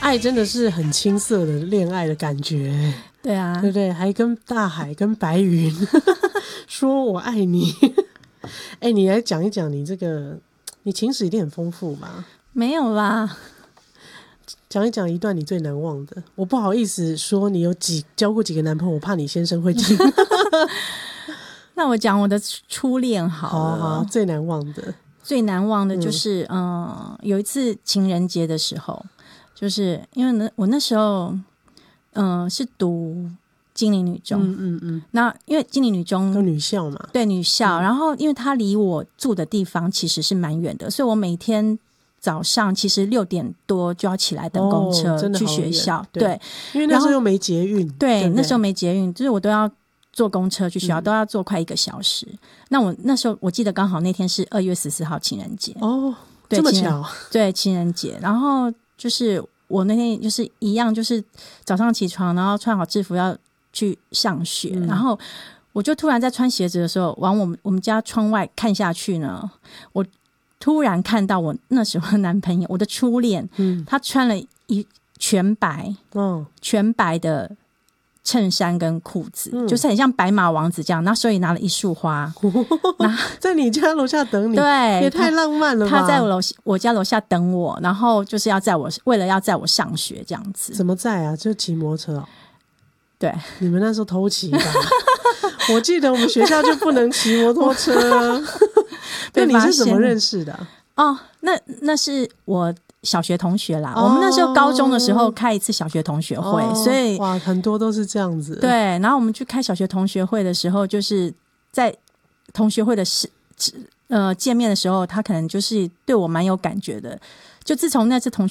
爱真的是很青涩的恋爱的感觉。 对啊， 对不对？还跟大海跟白云说我爱你。你来讲一讲你这个，你情史一定很丰富吧？ 没有啦， 讲一讲一段你最难忘的。我不好意思说你有交过几个男朋友，我怕你先生会听。 那我讲我的初恋好了。 好，最难忘的。 最难忘的就是有一次情人节的时候，就是因为我那时候是读金陵女中，那因为金陵女中都女校嘛， 对，女校，然后因为它离我住的地方其实是蛮远的，所以我每天早上其实6点多就要起来等公车去学校，对， 因为那时候又没捷运， 对，那时候没捷运，就是我都要坐公车去学校，都要坐快1个小时。那我那时候我记得刚好那天是2月14号情人节哦，这么巧， 对，情人节，然后就是我那天就是一样，就是早上起床，然后穿好制服要去上学，然后我就突然在穿鞋子的时候，往我们家窗外看下去呢，我突然看到我那时候的男朋友，我的初恋，他穿了一全白的衬衫跟裤子，就是很像白马王子这样，然后手里拿了一束花， 在你家楼下等你， 对， 也太浪漫了吧。 他在我家楼下等我，然后就是为了要载我上学这样子。 怎么载啊？就骑摩托车对， 你们那时候偷骑吧？我记得我们学校就不能骑摩托车。那你是怎么认识的？ 那是我小学同学啦，我们那时候高中的时候开一次小学同学会，所以哇，很多都是这样子。 对，然后我们去开小学同学会的时候，就是在同学会的见面的时候，他可能就是对我蛮有感觉的。就自从那次同